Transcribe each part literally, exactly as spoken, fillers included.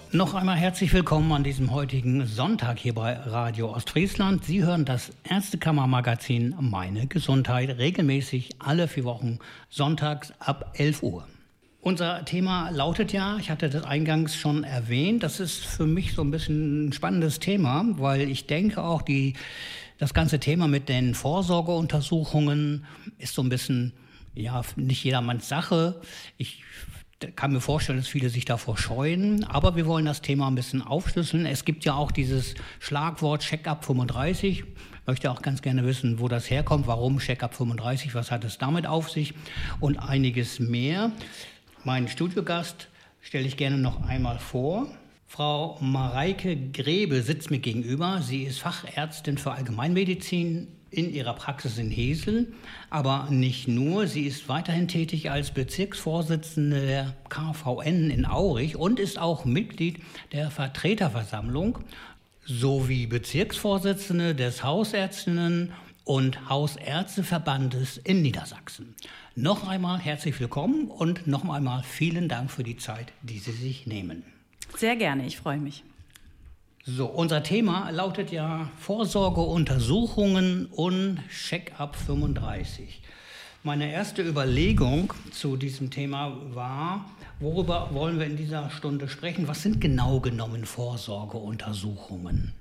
noch einmal herzlich willkommen an diesem heutigen Sonntag hier bei Radio Ostfriesland. Sie hören das Ärztekammermagazin Meine Gesundheit regelmäßig alle vier Wochen sonntags ab elf Uhr. Unser Thema lautet ja, ich hatte das eingangs schon erwähnt, das ist für mich so ein bisschen ein spannendes Thema, weil ich denke auch, die, das ganze Thema mit den Vorsorgeuntersuchungen ist so ein bisschen, ja, nicht jedermanns Sache. Ich kann mir vorstellen, dass viele sich davor scheuen, aber wir wollen das Thema ein bisschen aufschlüsseln. Es gibt ja auch dieses Schlagwort Check-up fünfunddreißig. Ich möchte auch ganz gerne wissen, wo das herkommt, warum Check-up fünfunddreißig, was hat es damit auf sich und einiges mehr. Meinen Studiogast stelle ich gerne noch einmal vor. Frau Mareike Grebe sitzt mir gegenüber. Sie ist Fachärztin für Allgemeinmedizin in ihrer Praxis in Hesel, aber nicht nur. Sie ist weiterhin tätig als Bezirksvorsitzende der K V N in Aurich und ist auch Mitglied der Vertreterversammlung sowie Bezirksvorsitzende des Hausärztinnen- und Hausärzteverbandes in Niedersachsen. Noch einmal herzlich willkommen und noch einmal vielen Dank für die Zeit, die Sie sich nehmen. Sehr gerne, ich freue mich. So, unser Thema lautet ja Vorsorgeuntersuchungen und Check-up fünfunddreißig. Meine erste Überlegung zu diesem Thema war, worüber wollen wir in dieser Stunde sprechen? Was sind genau genommen Vorsorgeuntersuchungen?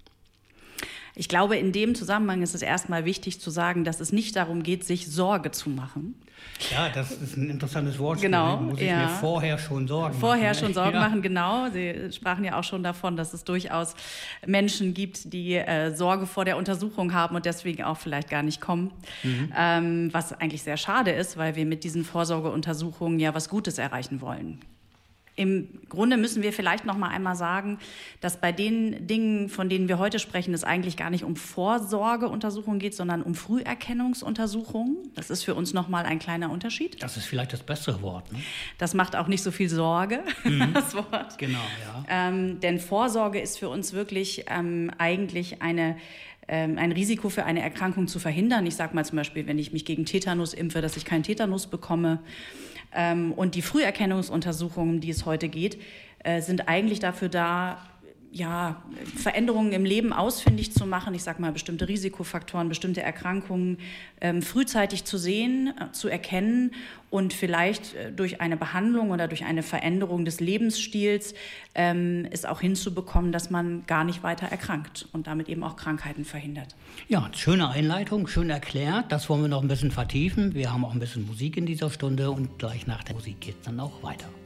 Ich glaube, in dem Zusammenhang ist es erstmal wichtig zu sagen, dass es nicht darum geht, sich Sorge zu machen. Ja, das ist ein interessantes Wort. Genau, muss ich ja. mir vorher schon Sorgen vorher machen. Vorher schon Sorgen ja. machen, genau. Sie sprachen ja auch schon davon, dass es durchaus Menschen gibt, die äh, Sorge vor der Untersuchung haben und deswegen auch vielleicht gar nicht kommen. Mhm. Ähm, was eigentlich sehr schade ist, weil wir mit diesen Vorsorgeuntersuchungen ja was Gutes erreichen wollen. Im Grunde müssen wir vielleicht noch mal einmal sagen, dass bei den Dingen, von denen wir heute sprechen, es eigentlich gar nicht um Vorsorgeuntersuchungen geht, sondern um Früherkennungsuntersuchungen. Das ist für uns noch mal ein kleiner Unterschied. Das ist vielleicht das bessere Wort, ne? Das macht auch nicht so viel Sorge, mhm. das Wort. Genau, ja. Ähm, denn Vorsorge ist für uns wirklich ähm, eigentlich eine ein Risiko für eine Erkrankung zu verhindern. Ich sage mal zum Beispiel, wenn ich mich gegen Tetanus impfe, dass ich keinen Tetanus bekomme. Und die Früherkennungsuntersuchungen, um die es heute geht, sind eigentlich dafür da, ja, Veränderungen im Leben ausfindig zu machen, ich sage mal bestimmte Risikofaktoren, bestimmte Erkrankungen ähm, frühzeitig zu sehen, äh, zu erkennen und vielleicht äh, durch eine Behandlung oder durch eine Veränderung des Lebensstils ähm, es auch hinzubekommen, dass man gar nicht weiter erkrankt und damit eben auch Krankheiten verhindert. Ja, schöne Einleitung, schön erklärt. Das wollen wir noch ein bisschen vertiefen. Wir haben auch ein bisschen Musik in dieser Stunde und gleich nach der Musik geht es dann auch weiter.